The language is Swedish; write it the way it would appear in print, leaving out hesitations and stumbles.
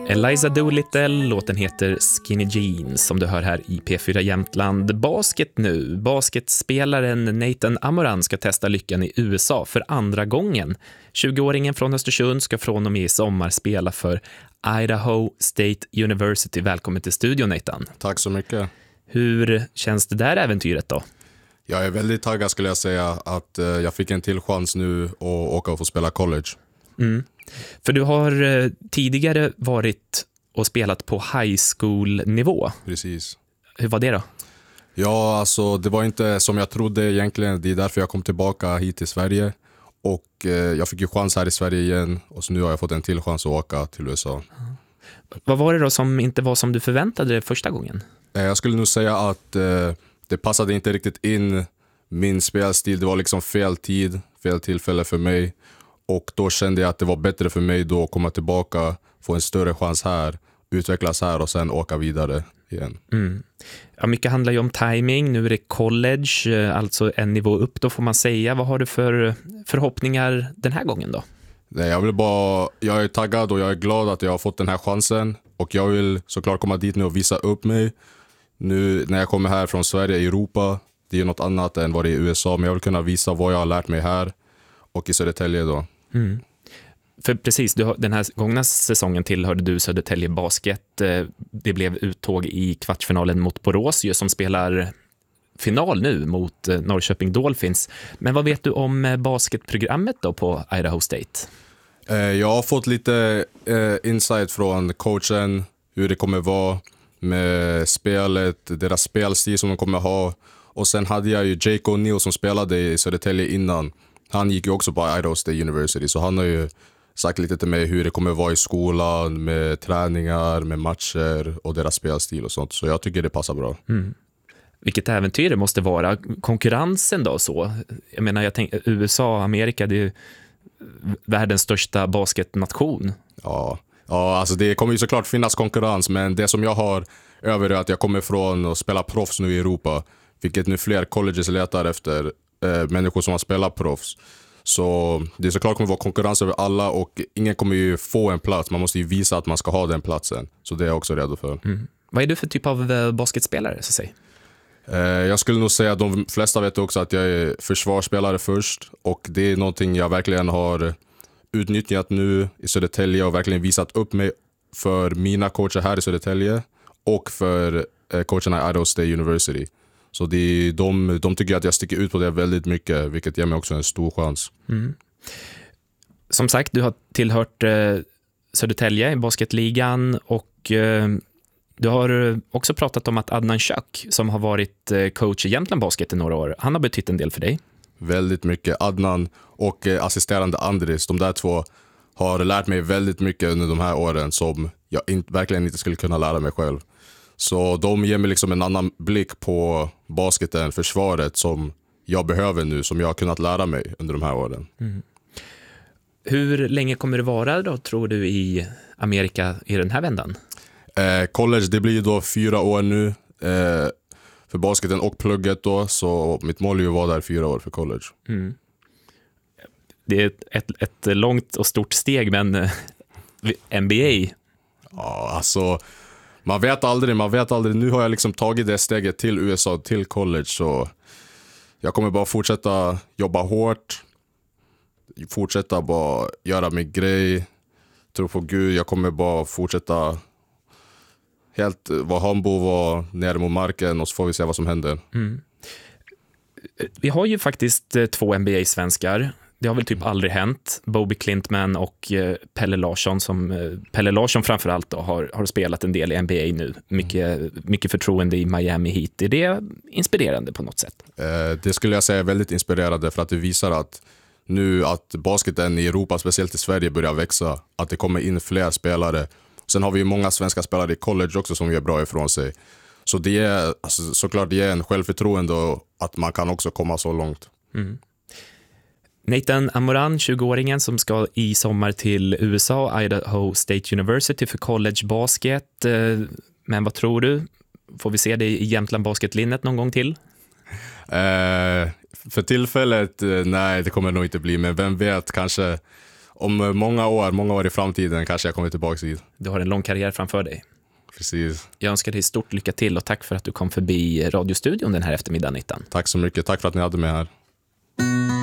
Eliza Doolittle, låten heter Skinny Jeans som du hör här i P4 Jämtland. Basket nu. Basketspelaren Nathan Amoran ska testa lyckan i USA för andra gången. 20-åringen från Östersund ska från och med i sommar spela för Idaho State University. Välkommen till studion, Nathan. Tack så mycket. Hur känns det där äventyret då? Jag är väldigt taggad skulle jag säga att jag fick en till chans nu att åka och få spela college. Mm. För du har tidigare varit och spelat på high school-nivå. Precis. Hur var det då? Ja, alltså det var inte som jag trodde egentligen. Det är därför jag kom tillbaka hit till Sverige. Och jag fick ju chans här i Sverige igen. Och så nu har jag fått en till chans att åka till USA. Vad var det då som inte var som du förväntade dig första gången? Jag skulle nog säga att det passade inte riktigt in min spelstil. Det var liksom fel tid, fel tillfälle för mig. Och då kände jag att det var bättre för mig då att komma tillbaka, få en större chans här, utvecklas här och sen åka vidare igen. Mm. Ja, mycket handlar ju om timing. Nu är det college, alltså en nivå upp då får man säga. Vad har du för förhoppningar den här gången då? Nej, jag är taggad och jag är glad att jag har fått den här chansen. Och jag vill såklart komma dit nu och visa upp mig. Nu när jag kommer här från Sverige, Europa, det är något annat än vad det är i USA. Men jag vill kunna visa vad jag har lärt mig här och i Södertälje då. Mm. För precis, den här gångna säsongen tillhörde du Södertälje Basket. Det blev uttåg i kvartsfinalen mot Borås som spelar final nu mot Norrköping Dolphins. Men vad vet du om basketprogrammet då på Idaho State? Jag har fått lite insight från coachen hur det kommer vara med spelet, deras spelstil som de kommer ha. Och sen hade jag ju Jake O'Neal som spelade i Södertälje innan. Han gick ju också på Idaho State University, så han har ju sagt lite till mig hur det kommer vara i skolan med träningar, med matcher och deras spelstil och sånt. Så jag tycker det passar bra. Mm. Vilket äventyr det måste vara. Konkurrensen då så. Jag menar, jag tänker USA, Amerika, det är ju världens största basketnation. Ja, alltså det kommer ju såklart finnas konkurrens, men det som jag har över är att jag kommer från att spela proffs nu i Europa. Vilket nu fler colleges letar efter människor som har spelat proffs. Så det är såklart kommer vara konkurrens över alla och ingen kommer ju få en plats. Man måste ju visa att man ska ha den platsen. Så det är jag också redo för. Mm. Vad är du för typ av basketspelare så att säga? Jag skulle nog säga att de flesta vet också att jag är försvarsspelare först. Och det är någonting jag verkligen har utnyttjat nu i Södertälje och verkligen visat upp mig för mina coacher här i Södertälje och för coacherna i Idaho State University. Så de tycker att jag sticker ut på det väldigt mycket, vilket ger mig också en stor chans. Mm. Som sagt, du har tillhört Södertälje i basketligan och du har också pratat om att Adnan Shak, som har varit coach i Jämtland Basket i några år, han har betytt en del för dig. Väldigt mycket. Adnan och assisterande Andris, de där två har lärt mig väldigt mycket under de här åren som jag verkligen inte skulle kunna lära mig själv. Så de ger mig liksom en annan blick på basketen, försvaret som jag behöver nu, som jag har kunnat lära mig under de här åren. Mm. Hur länge kommer det vara då, tror du, i Amerika i den här vändan? College, det blir då 4 år nu för basketen och plugget då, så mitt mål är ju att vara där 4 år för college. Mm. Det är ett långt och stort steg, men NBA? Ja, alltså man vet aldrig. Nu har jag liksom tagit det steget till USA, till college, så jag kommer bara fortsätta jobba hårt, fortsätta bara göra min grej, tro på Gud. Jag kommer bara fortsätta helt vara humble, vara nere mot marken, och så får vi se vad som händer. Mm. Vi har ju faktiskt 2 NBA-svenskar. Det har väl typ aldrig hänt. Bobby Klintman och Pelle Larsson, Pelle Larsson framförallt då, har spelat en del i NBA nu. Mycket förtroende i Miami Heat. Är det inspirerande på något sätt? Det skulle jag säga är väldigt inspirerande, för att det visar att nu att basketen i Europa, speciellt i Sverige, börjar växa. Att det kommer in fler spelare. Sen har vi ju många svenska spelare i college också som gör bra ifrån sig. Så det är alltså, såklart det är en självförtroende och att man kan också komma så långt. Mm. Nathan Amoran, 20-åringen som ska i sommar till USA, Idaho State University för college basket. Men vad tror du? Får vi se dig i Jämtland Basketlinnet någon gång till? För tillfället, nej, det kommer nog inte bli. Men vem vet, kanske om många år i framtiden kanske jag kommer tillbaka hit. Du har en lång karriär framför dig. Precis. Jag önskar dig stort lycka till och tack för att du kom förbi radiostudion den här eftermiddagen, Nittan. Tack så mycket. Tack för att ni hade mig här.